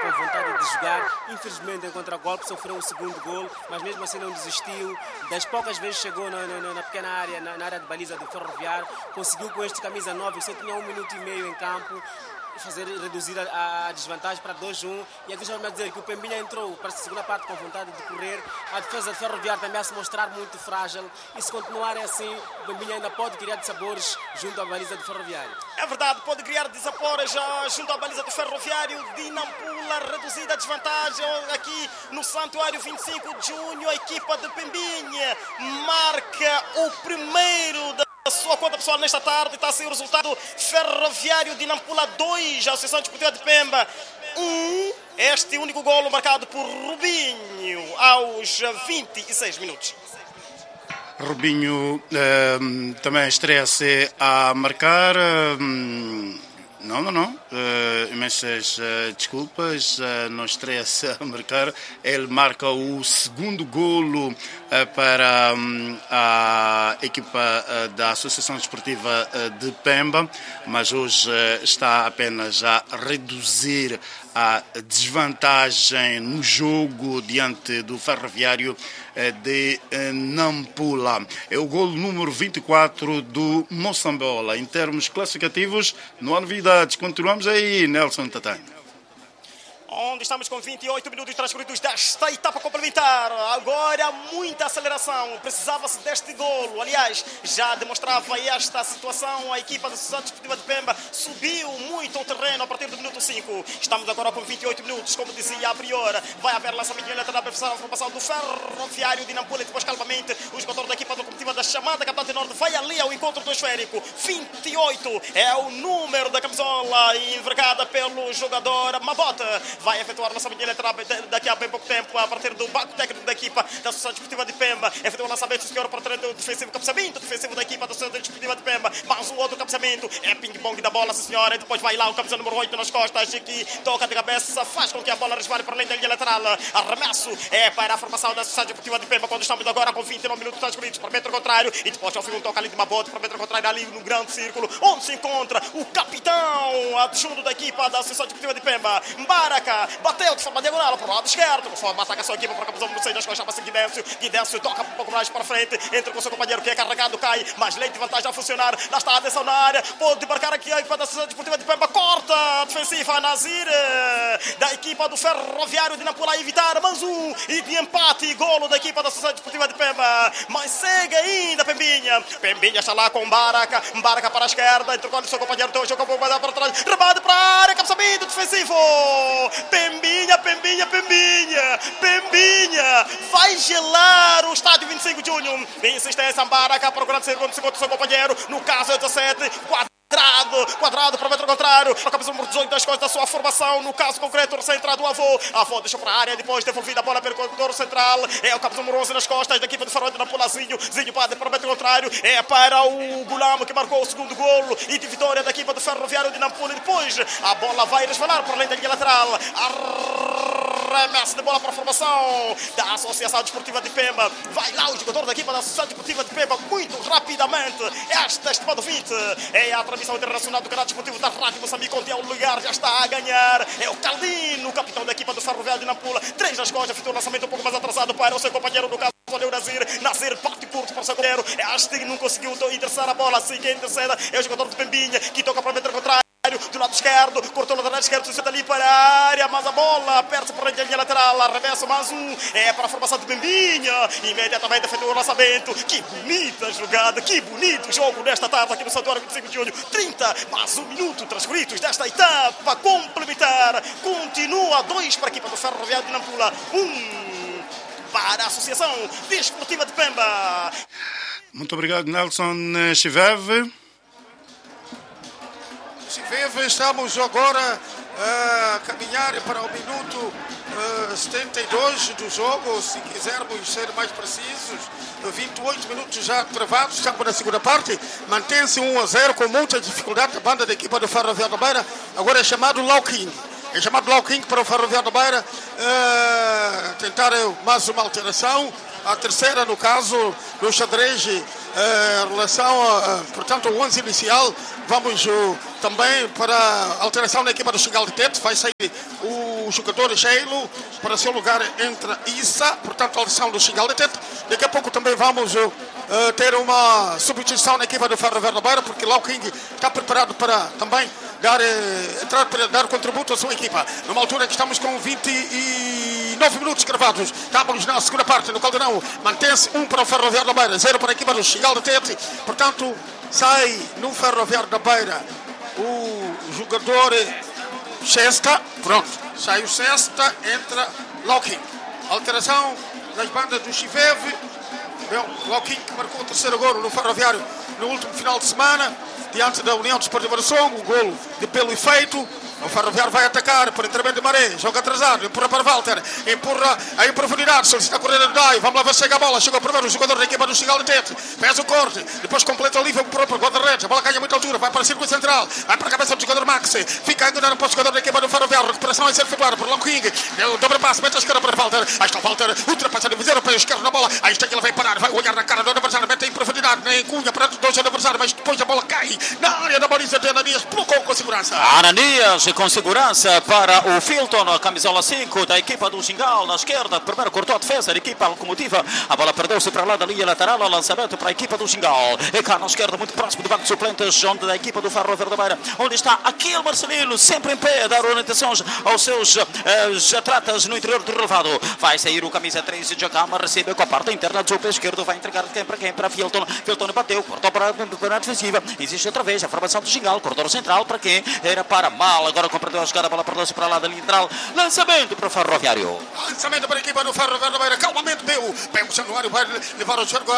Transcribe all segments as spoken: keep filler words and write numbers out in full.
com vontade de jogar. Infelizmente, em contragolpe, sofreu um segundo gol, mas mesmo assim não desistiu. Das poucas vezes chegou na, na, na pequena área, na, na área de baliza do Ferroviário, conseguiu com este camisa nove, que só tinha um minuto e meio em campo, fazer reduzir a, a desvantagem para dois a um. E aqui já vai dizer que o Pembinha entrou para a segunda parte com vontade de correr. A defesa do Ferroviário também a se mostrar muito frágil. E se continuar assim, o Pembinha ainda pode criar dissabores junto à baliza do Ferroviário. É verdade, pode criar dissabores junto à baliza do Ferroviário de Nampula, reduzida a desvantagem aqui no Santuário vinte e cinco de junho. A equipa de Pembinha marca o primeiro da a sua conta pessoal nesta tarde. Está a ser o resultado: Ferroviário de Nampula dois, Associação Desportiva de Pemba um. Este único golo marcado por Rubinho aos vinte e seis minutos. Rubinho eh, também estreia-se a marcar. Eh, não, não, não. Uh, imensas uh, desculpas. Uh, não estreia-se a marcar. Ele marca o segundo golo uh, para um, a equipa uh, da Associação Desportiva uh, de Pemba, mas hoje uh, está apenas a reduzir a desvantagem no jogo diante do Ferroviário de Nampula. É o golo número vinte e quatro do Moçambola. Em termos classificativos, não há novidades. Continuamos aí, Nelson Tatanho. Onde estamos com vinte e oito minutos transcorridos desta etapa complementar. Agora muita aceleração. Precisava-se deste golo. Aliás, já demonstrava esta situação. A equipa da Associação Desportiva de Pemba subiu muito o terreno a partir do minuto cinco. Estamos agora com vinte e oito minutos, como dizia a priori. Vai haver lançamento lateral para a formação do Ferroviário de Nampula. E depois, calmamente, o jogador da equipa locomotiva da chamada Capitão de Norte vai ali ao encontro do esférico. vinte e oito é o número da camisola envergada pelo jogador Mabota. Vai efetuar o lançamento lateral daqui a bem pouco tempo, a partir do banco técnico da equipa da Associação Desportiva de Pemba. Efetua o lançamento, senhor, para o defensivo, cabeçamento defensivo da equipa da Associação Desportiva de Pemba. Mais um outro cabeçamento, é ping-pong da bola, senhora. E depois vai lá o camisa número oito nas costas, que toca de cabeça, faz com que a bola resvale para além da linha lateral. Arremesso é para a formação da Associação Desportiva de Pemba, quando estamos agora com vinte e nove minutos transcorridos para o metro contrário. E depois ao fim um toque ali de Mabote para o metro contrário, ali no grande círculo, onde se encontra o capitão adjunto da equipa da Associação Desportiva de Pemba, Mbaraca. Bateu de forma diagonal para o lado esquerdo, conforme ataca a sua equipa para a camisa número seis das costas, chama-se Guidéncio. Guidéncio toca um pouco mais para frente, entra com o seu companheiro que é carregado, cai, mas lei de vantagem a funcionar. Lá está a atenção na área, pode debarcar aqui a equipa da Associação Desportiva de Pemba, corta defensiva Nazir da equipa do Ferroviário de Nampula a evitar mais um e de empate e golo da equipa da Associação Desportiva de Pemba, mas segue ainda Pembinha. Pembinha está lá com Mbaraca, Mbaraca para a esquerda, entra com o seu companheiro, então jogou para trás, rebate para a área, cabeçamento defensivo. Pembinha, Pembinha, Pembinha, Pembinha vai gelar o estádio vinte e cinco de junho. Insistência, Mbaraca procurando ser o seu companheiro, no caso é dezessete, quatro. Quadrado, quadrado para o metro contrário, a cabeça número dezoito das costas da sua formação, no caso concreto, recém-entrado o avô. Avô deixou para a área, depois devolvida a bola pelo corredor central. É o cabeça número onze nas costas da equipa de Ferroviário de Nampula, Zinho. Zinho para o metro contrário, é para o Gulamo que marcou o segundo golo e de vitória da equipa do Ferroviário de Nampula. E depois a bola vai resvalar para além da linha lateral. Arremesso de bola para a formação da Associação Desportiva de Pemba. Vai lá o jogador da equipa da Associação Desportiva de Pemba muito rapidamente. Esta, estimado vinte, é a transmissão internacional do canal desportivo da Rádio Moçambique, onde é o lugar, já está a ganhar. É o Caldino, capitão da equipa do Ferroviário de Nampula. Três nas costas, efetua o lançamento um pouco mais atrasado para o seu companheiro, no caso o Nazir. Nazir parte curto para o seu companheiro. É este que não conseguiu interessar a bola. Assim que interceda é o jogador de Pembinha, que toca para o metro contrário. Do lado esquerdo, cortou o lateral esquerdo, senta ali para a área, mas a bola perde-se por a linha lateral, arremesso mais um, é para a formação de Pembinha, imediatamente efetuou o lançamento. Que bonita jogada, que bonito jogo nesta tarde aqui no Santuário vinte e cinco de junho. trinta mais um minuto transcorridos desta etapa complementar. Continua dois para a equipa do Ferroviário de Nampula, um para a Associação Desportiva de Pemba. Muito obrigado, Nelson Chiveve. Estamos agora a caminhar para o minuto uh, setenta e dois do jogo, se quisermos ser mais precisos. vinte e oito minutos já travados, estamos na segunda parte. Mantém-se um a zero com muita dificuldade a banda da equipa do Ferroviário da Beira. Agora é chamado Lau King. É chamado Lau King para o Ferroviário da Beira uh, tentar mais uma alteração. A terceira, no caso, no xadrez eh, em relação, a, portanto, ao onze inicial, vamos uh, também para a alteração na equipa do Xingal de Tete. Vai sair o jogador Sheilo, para seu lugar entra Issa, portanto, a alteração do Xingal de Tete. Daqui a pouco também vamos uh, uh, ter uma substituição na equipa do Ferroviário da Beira, porque Lau King está preparado para também dar, uh, entrar para dar contributo à sua equipa. Numa altura que estamos com vinte e nove minutos gravados, estamos na segunda parte no Caldeirão. Mantém-se um para o Ferroviário da Beira, zero para a equipa do Xingal de Tete. Portanto, sai no Ferroviário da Beira o jogador Cesta, pronto, sai o Cesta, entra Locking. Alteração nas bandas do Chiveve. Locking que marcou o terceiro golo no Ferroviário no último final de semana, diante da União Desportiva do Songo, um golo de pelo efeito. O Ferroviário vai atacar por entramento de Maré, joga atrasado, empurra para Walter, empurra aí em profundidade, solicita a corrida de Dai, vamos lá ver se chega a bola, chega primeiro o jogador da equipa do Xingal de Tete, fez o corte, depois completa o livro para o guarda-redes, a bola ganha muita altura, vai para o círculo central, vai para a cabeça do jogador Max, fica a enganar para o jogador da equipa do Ferroviário, recuperação a ser efetuada por Long King, o dobro passo, mete a esquerda para Walter, aí está o Walter, ultrapassa a divisão, para a esquerda na bola, aí está que ele vai parar, vai olhar na cara do adversário, mete em profundidade, em cunha para dois adversários, mas depois a bola cai na área da baliza de Ananias, colocou com segurança. Ananias com segurança para o Filton, a camisola cinco da equipa do Xingal, na esquerda, primeiro cortou a defesa da equipa locomotiva, a bola perdeu-se para lá da linha lateral, o lançamento para a equipa do Xingal, e cá na esquerda, muito próximo do banco de suplentes, onde da equipa do Ferroviário da Beira, onde está Aquil Marcelino, sempre em pé, a dar orientações aos seus eh, atletas no interior do relevado. Vai sair o camisa três de Jacama, recebe com a parte interna do pé esquerdo, vai entregar de quem para quem? Para Filton, Filton bateu, cortou para, para a defensiva, existe outra vez a formação do Xingal, corredor central para quem? Era para Mal, agora compreendeu a jogada, a bola perdeu-se para lá da linha central, lançamento para o Ferroviário. Lançamento para a equipa do Ferroviário da Beira, calmamente Beu, Beu o Januário vai levar o jogo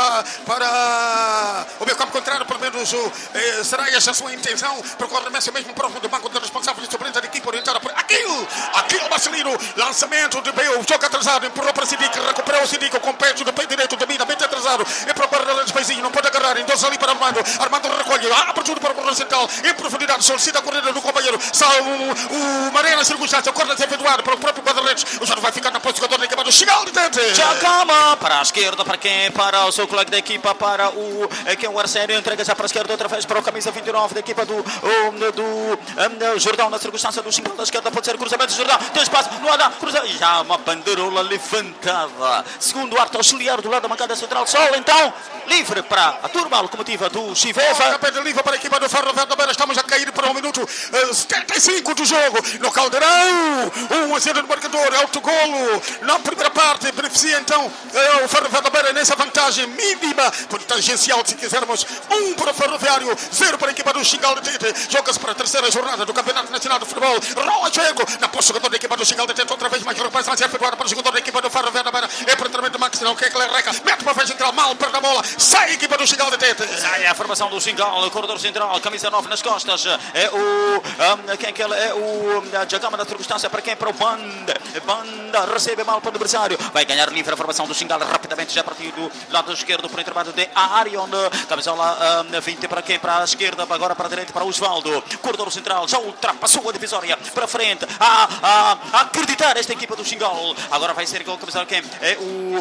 para o meio campo contrário, pelo menos eh, será essa a sua intenção, percorre mesmo próximo do banco de responsáveis de suplente da equipe orientada por Aquilo, Aquilo Marcelino, lançamento de Beu, jogo atrasado, empurrou para Sidic, recuperou o Sidic com o pé do pé direito, domina, mente atrasado, e para o guarda-redes Paizinho, não pode agarrar, em dois ali para Armando, Armando recolhe, abre tudo para o corredor central, em profundidade, solicita a corrida do companheiro, sai o, o Maré na circunstância, corda ser efetuado para o próprio guarda-redes, o jogo vai ficar na posse do jogador da equipa do Xingal de Tete. Jacama para a esquerda, para quem? Para o seu colega da equipa, para o quem o Arsénio, entrega já para a esquerda, outra vez para o camisa vinte e nove da equipa do, o, do um, Jordão, na circunstância do Xingal da esquerda, pode ser cruzamento do Jordão, tem espaço, não há nada, cruza, já uma bandeirola levantada, segundo o arte auxiliar do lado da bancada central, Sol, então, livre para a turma locomotiva do Chiveva. Capeta livre para a equipa do Ferroviário da Beira, estamos a cair para o minuto uh, setenta e cinco do jogo, no Caldeirão, um a zero no marcador, alto golo, na primeira parte, beneficia então uh, o Ferroviário da Beira nessa vantagem mínima, por tangencial, se quisermos, um para o Ferroviário, zero para a equipa do Xingal de Tete, joga-se para a terceira jornada do Campeonato Nacional de Futebol, Roa Chego, na posse do jogador da equipa do Xingal de Tete, outra vez mais recuperação a ser efetuada para o jogador da equipa do Ferroviário da Beira, é para o tratamento do Max, não quer que ele reca, mete para a frente central, mal perde a bola, sai a equipa do Xingal de Tete. Sai a formação do Xingal, o corredor central, camisa nove nas costas, é o, um, quem que ele é o Jacama na circunstância, para quem? Para o Banda, Banda recebe mal para o adversário, vai ganhar livre a formação do Xingal, rapidamente já partido do lado esquerdo, por intervalo de Arion, camisola um, vinte para quem? Para a esquerda, agora para a direita, para o Osvaldo, corredor central, já ultrapassou a divisória, para frente, a, a, a acreditar esta equipa do Xingal, agora vai ser com o camisola quem? É o um,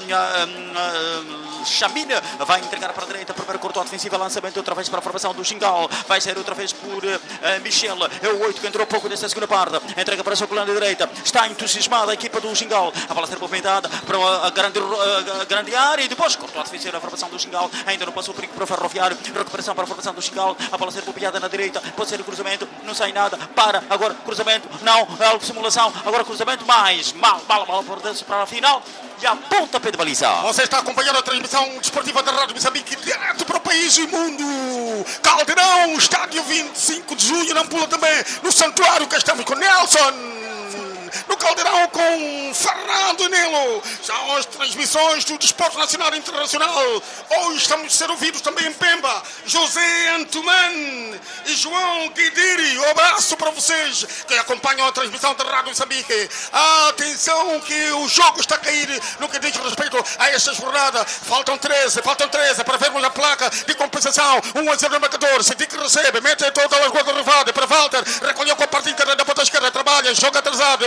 um, um, Chamina, vai entregar para a direita, primeiro cortou a defensiva, lançamento outra vez para a formação do Xingal, vai sair outra vez por uh, Michel, é o oito que entrou pouco nesta segunda parte, entrega para a sua coluna direita, está entusiasmada a equipa do Xingal, a bola ser movimentada para a grande, a grande área e depois cortou a defensiva a formação do Xingal, ainda não passou o perigo para o Ferroviário, recuperação para a formação do Xingal, a bola ser bobeada na direita, pode ser o cruzamento, não sai nada, para, agora cruzamento, não, é simulação, agora cruzamento, mais, mal, mal, mal, perdeu-se para a final, e a pontapé de baliza. Você está acompanhando a transmissão desportiva da Rádio Moçambique, direto para o país e mundo. Caldeirão, estádio vinte e cinco de junho, Nampula também, no Santuário, que estamos com Nelson. No Caldeirão com Fernando Nelo. São as transmissões do desporto nacional e internacional. Hoje estamos a ser ouvidos também em Pemba. José Antuman e João Guidiri. Um abraço para vocês que acompanham a transmissão da Rádio Moçambique. Atenção que o jogo está a cair no que diz respeito a esta jornada. Faltam treze, faltam treze para vermos a placa de compensação. um a zero no marcador. Senti que recebe, mete toda a guarda revada para Walter. Recolheu com a parte interna da ponta esquerda, trabalha, joga atrasado. Para quem? É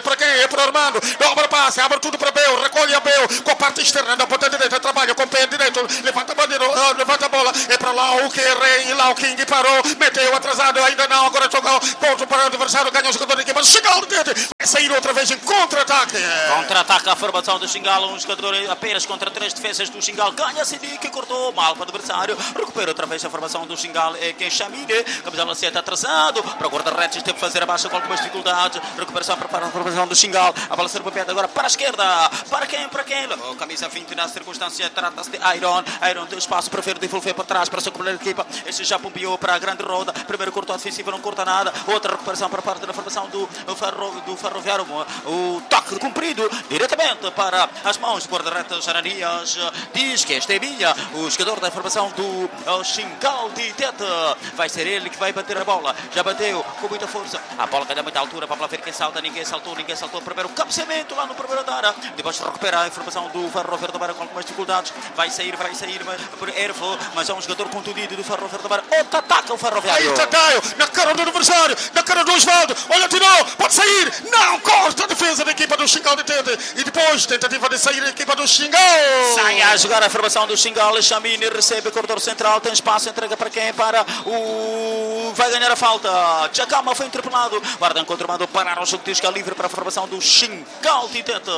para Armando, dobra passe, abre tudo para Bel, recolhe a Bel, com a parte externa da ponta direita, trabalha com o pé direito, levanta a bandeira, uh, levanta a bola, é para lá o que Rei, lá o King parou, meteu atrasado, ainda não, agora jogou, ponto para o adversário, ganha o jogador da equipa, Xingal de Tete, vai sair outra vez em contra-ataque. Contra-ataque a formação do Xingal, um jogador apenas contra três defesas do Xingal, ganha Sidi que cortou mal para o adversário, recupera outra vez a formação do Xingal, é que é Chamine, camisola sete atrasado, para o guarda-redes teve que fazer abaixo com algumas dificuldades, recuperação para a formação do Xingal, a bola ser bombeada agora para a esquerda, para quem, para quem, o camisa vinte na circunstância, trata-se de Iron, Iron tem espaço, prefere devolver para trás para a sua companheira de equipa, este já bombeou para a grande roda, primeiro cortou ofensivo, não corta nada, outra recuperação para parte da formação do, ferro, do Ferroviário, o toque cumprido diretamente para as mãos do guarda-redes Ananias, diz que esta é minha, o jogador da formação do Xingal de Tete, vai ser ele que vai bater a bola, já bateu com muita força, a bola cai a muita altura para ver quem salta, ninguém saltou, ninguém saltou, primeiro cabeceamento lá no primeiro andar, depois recupera a informação do Ferroviário da Beira com algumas dificuldades, vai sair, vai sair por Ervo, mas é um jogador contundido do Ferroviário da Beira, outro ataque o Ferroviário. Aí Tataio, na cara do adversário, na cara do Osvaldo, olha, tirou, pode sair, não, corta a defesa da equipa do Xingal de Tete, e depois tentativa de sair a equipa do Xingal. Sai a jogar a formação do Xingal, Chamine recebe o corredor central, tem espaço, entrega para quem? Para o... vai ganhar a falta, Jacama foi interpelado, guarda encontro, parar o jogo de isca livre para a formação do Xingal de Tete.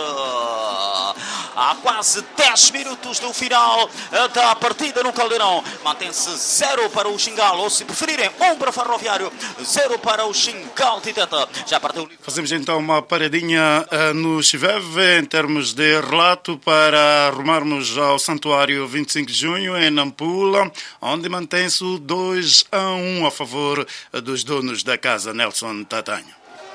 Há quase dez minutos do final da partida no Caldeirão. Mantém-se zero para o Xingal, ou se preferirem, um para o Ferroviário, zero para o Xingal de Tete. Já partiu. Fazemos então uma paradinha uh, no Chivev em termos de relato para arrumarmos ao Santuário vinte e cinco de junho em Nampula, onde mantém-se o dois a um a favor dos donos da casa, Nelson Tatanho.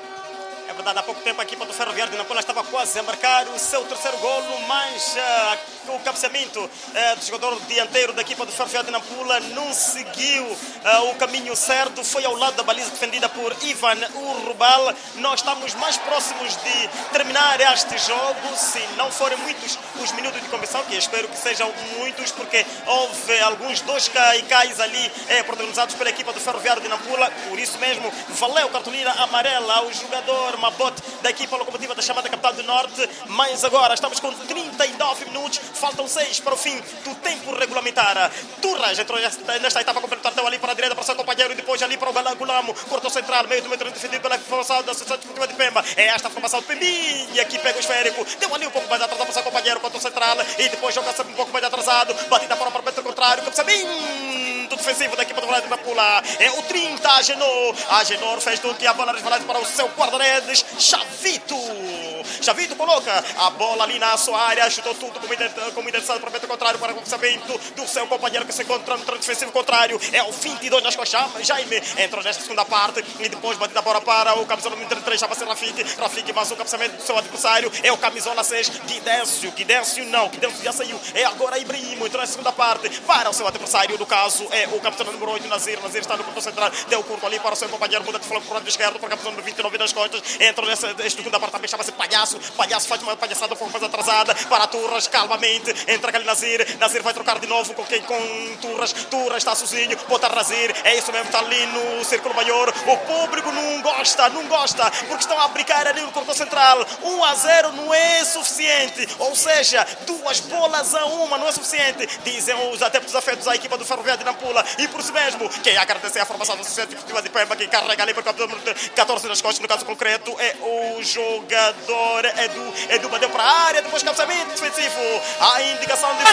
É verdade, há pouco tempo a equipa do Ferroviário de Nampula estava quase a marcar o seu terceiro golo, mas uh, o cabeceamento uh, do jogador dianteiro da equipa do Ferroviário de Nampula não seguiu uh, o caminho certo, foi ao lado da baliza defendida por Ivan Urrubal. Nós estamos mais próximos de terminar este jogo, se não forem muitos os minutos de competição, que eu espero que sejam muitos, porque houve alguns dois caicais ali eh, protagonizados pela equipa do Ferroviário de Nampula, por isso mesmo valeu cartolina amarela ao jogador Mabote da equipa locomotiva da chamada capital do Norte. Mas agora estamos com trinta e nove minutos, faltam seis para o fim do tempo regulamentar. Turras entrou nesta etapa complementar ali para a direita para o seu companheiro e depois ali para o Galangulamo, cortou central, meio do meio defendido pela formação da Associação Desportiva de Pemba. É esta a formação de Pembinha que pega o esférico, deu ali um pouco mais atrasado para o seu companheiro, cortou central e depois joga sempre um pouco mais atrasado, batida para o perímetro contrário, cabeceamento defensivo da equipa do Ferroviário de Nampula. É o trinta, Agenor. Agenor fez tudo que a bola resvalada para o seu guarda-redes, Chavito. Chavito coloca a bola ali na sua área, chutou tudo com muita, com muita intenção para o perímetro contrário, para o cabeceamento do seu companheiro que se encontra no treino defensivo contrário. É o vinte e dois nas costas, Jaime entrou nesta segunda parte e depois batida a bola para o camisola número trinta e três, já vai ser Rafik. Rafik mais um cabeceamento do seu adversário, é o camisola seis, Guidéncio. Guidéncio não, Guidéncio já saiu. É agora Ibrahim, entrou na segunda parte para o seu adversário, no caso é o capitão número oito, Nazir. Nazir está no corredor central, deu curto ali para o seu companheiro, muda de flanco para o lado esquerdo, para o capitão número vinte e nove nas costas, entrou nessa segunda parte também, chama-se Palhaço. Palhaço faz uma palhaçada um pouco mais atrasada para Turras, calmamente, entra ali Nazir. Nazir vai trocar de novo com quem? Com Turras. Turras está sozinho, bota Nazir, é isso mesmo, está ali no círculo maior. O público não gosta, não gosta, porque estão a brincar ali no corredor central. um a zero não é suficiente, ou seja, duas bolas a uma não é suficiente, dizem os adeptos afetos à equipa do Ferroviário de Nampula. E por isso mesmo, quem agradecer a formação da Associação Desportiva de Pemba, quem carrega ali para o capitão catorze nas costas, no caso concreto, é o jogador Edu. Edu bateu para a área, depois cabeceamento defensivo. A indicação de...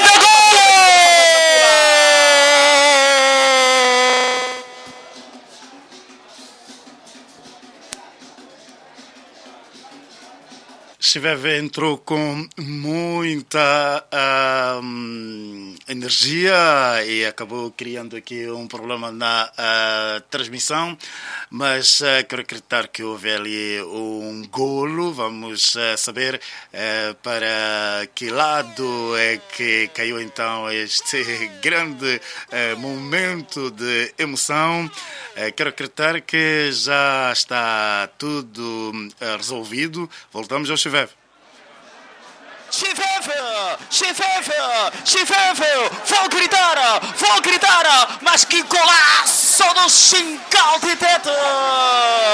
Chivev entrou com muita uh, energia e acabou criando aqui um problema na uh, transmissão, mas uh, quero acreditar que houve ali um golo. Vamos uh, saber uh, para que lado é que caiu então este grande uh, momento de emoção. Uh, quero acreditar que já está tudo uh, resolvido. Voltamos ao Chivev. Chivev, Chivev, Chivev, vou gritar, vou gritar, mas que golaço do Xingal de Tete!